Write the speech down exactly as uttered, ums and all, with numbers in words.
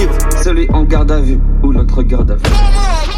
libre, celui en garde à vue ou l'autre garde à vue.